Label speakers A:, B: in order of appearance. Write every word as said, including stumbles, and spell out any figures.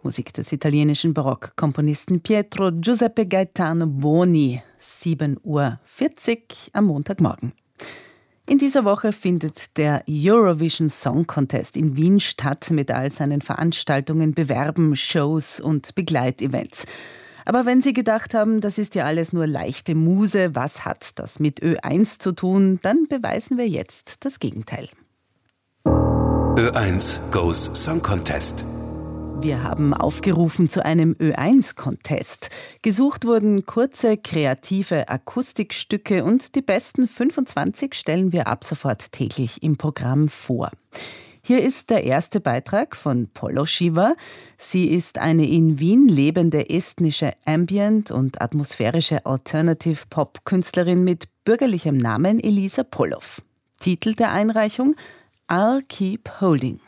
A: Musik des italienischen Barockkomponisten Pietro Giuseppe Gaetano Boni. sieben Uhr vierzig am Montagmorgen. In dieser Woche findet der Eurovision Song Contest in Wien statt mit all seinen Veranstaltungen, Bewerben, Shows und Begleitevents. Aber wenn Sie gedacht haben, das ist ja alles nur leichte Muse, was hat das mit Ö eins zu tun, dann beweisen wir jetzt das Gegenteil.
B: Ö eins Goes Song Contest.
A: Wir haben aufgerufen zu einem Ö eins Contest. Gesucht wurden kurze, kreative Akustikstücke und die besten fünfundzwanzig stellen wir ab sofort täglich im Programm vor. Hier ist der erste Beitrag von Polo Shiva. Sie ist eine in Wien lebende estnische Ambient- und atmosphärische Alternative-Pop-Künstlerin mit bürgerlichem Namen Elisa Polow. Titel der Einreichung: I'll Keep Holding.